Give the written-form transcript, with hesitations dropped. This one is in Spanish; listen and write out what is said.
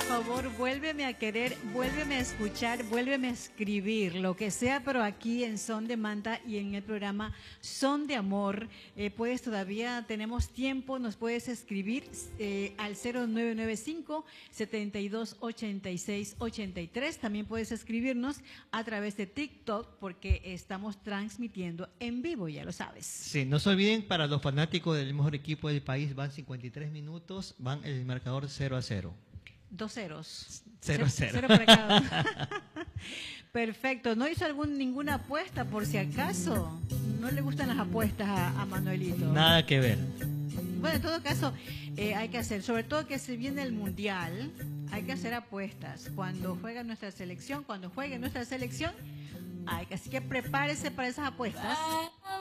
favor, vuélveme a querer, vuélveme a escuchar, vuélveme a escribir, lo que sea, pero aquí en Son de Manta y en el programa Son de Amor, puedes todavía, tenemos tiempo, nos puedes escribir al 0995-728683. También puedes escribirnos a través de TikTok porque estamos transmitiendo en vivo, ya lo sabes. Sí, no se olviden, para los fanáticos del mejor equipo del país, van 53 minutos, van el marcador 0-0. 2 ceros. 0-0. Cero para cada uno. Perfecto. ¿No hizo ninguna apuesta por si acaso? ¿No le gustan las apuestas a Manuelito? Nada que ver. Bueno, en todo caso, hay que hacer, sobre todo que se viene el Mundial, hay que hacer apuestas. Cuando juegue nuestra selección, así que prepárese para esas apuestas.